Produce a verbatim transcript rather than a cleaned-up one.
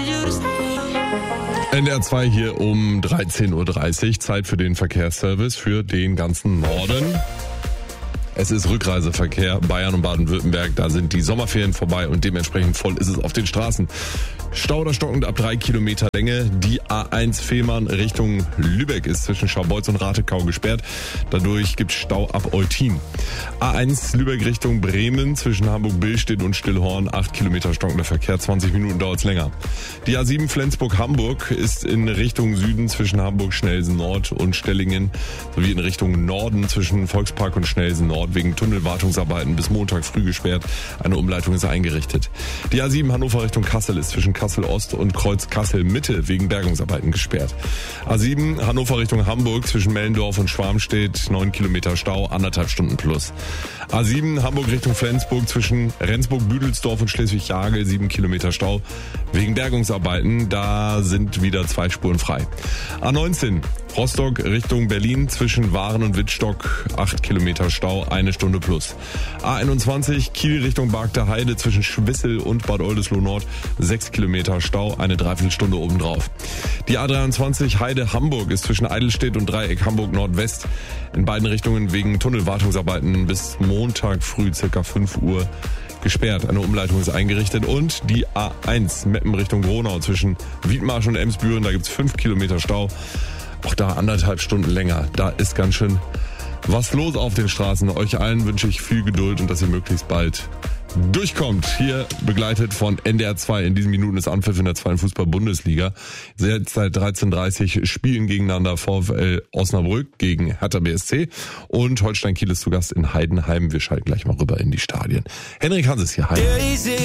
N D R zwei hier um dreizehn Uhr dreißig. Zeit für den Verkehrsservice für den ganzen Norden. Es ist Rückreiseverkehr, Bayern und Baden-Württemberg, da sind die Sommerferien vorbei und dementsprechend voll ist es auf den Straßen. Stau oder stockend ab drei Kilometer Länge. Die A eins Fehmarn Richtung Lübeck ist zwischen Scharbeutz und Ratekau gesperrt. Dadurch gibt es Stau ab Eutin. A eins Lübeck Richtung Bremen zwischen Hamburg-Billstedt und Stillhorn. acht Kilometer stockender Verkehr, zwanzig Minuten dauert es länger. Die A sieben Flensburg-Hamburg ist in Richtung Süden zwischen Hamburg-Schnelsen-Nord und Stellingen sowie in Richtung Norden zwischen Volkspark und Schnelsen-Nord wegen Tunnelwartungsarbeiten bis Montag früh gesperrt. Eine Umleitung ist eingerichtet. Die A sieben Hannover Richtung Kassel ist zwischen Kassel Ost und Kreuz Kassel Mitte wegen Bergungsarbeiten gesperrt. A sieben Hannover Richtung Hamburg zwischen Mellendorf und Schwarmstedt, neun Kilometer Stau, anderthalb Stunden plus. A sieben Hamburg Richtung Flensburg zwischen Rendsburg-Büdelsdorf und Schleswig-Jagel, sieben Kilometer Stau wegen Bergungsarbeiten. Da sind wieder zwei Spuren frei. A neunzehn Rostock Richtung Berlin zwischen Waren und Wittstock, acht Kilometer Stau, eine Stunde plus. A einundzwanzig Kiel Richtung Bargter Heide zwischen Schwissel und Bad Oldesloe Nord, sechs Kilometer Stau, eine Dreiviertelstunde obendrauf. Die A dreiundzwanzig Heide Hamburg ist zwischen Eidelstedt und Dreieck Hamburg Nordwest in beiden Richtungen wegen Tunnelwartungsarbeiten bis Montag früh circa fünf Uhr gesperrt. Eine Umleitung ist eingerichtet und die A eins Meppen Richtung Gronau zwischen Wiedmarsch und Emsbüren, da gibt's fünf Kilometer Stau. Auch da anderthalb Stunden länger. Da ist ganz schön was los auf den Straßen. Euch allen wünsche ich viel Geduld und dass ihr möglichst bald durchkommt. Hier begleitet von N D R zwei. In diesen Minuten ist Anpfiff in der zweiten Fußball-Bundesliga. Jetzt seit dreizehn Uhr dreißig spielen gegeneinander VfL Osnabrück gegen Hertha B S C und Holstein Kiel ist zu Gast in Heidenheim. Wir schalten gleich mal rüber in die Stadien. Henrik Hanses hier. Hi.